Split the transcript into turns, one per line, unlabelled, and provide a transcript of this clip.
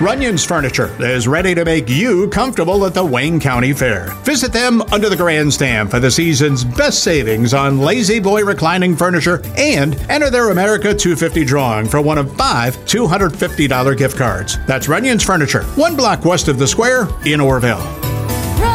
Runyon's Furniture is ready to make you comfortable at the Wayne County Fair. Visit them under the grandstand for the season's best savings on Lazy Boy reclining furniture and enter their America 250 drawing for one of 5 $250 gift cards. That's Runyon's Furniture, 1 block west of the square in Orrville.